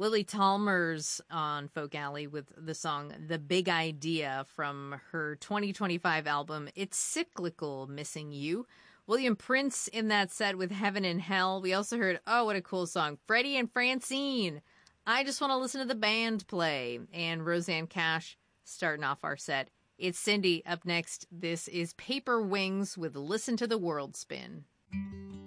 Lily Talmers on Folk Alley with the song The Big Idea from her 2025 album It's Cyclical, Missing You. William Prince in that set with Heaven and Hell. We also heard, oh, what a cool song, Freddie and Francine, I Just Want to Listen to the Band Play. And Roseanne Cash starting off our set. It's Cindy up next. This is Paper Wings with Listen to the World Spin.